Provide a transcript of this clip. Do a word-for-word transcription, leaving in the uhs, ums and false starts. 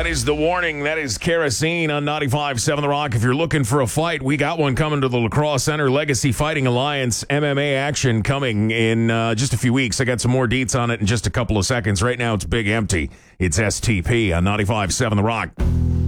That is the warning. That is kerosene on ninety-five point seven The Rock. If you're looking for a fight, we got one coming to the La Crosse Center. Legacy Fighting Alliance M M A action coming in uh, just a few weeks. I got some more deets on it in just a couple of seconds. Right now, it's big empty. It's S T P on ninety-five point seven The Rock.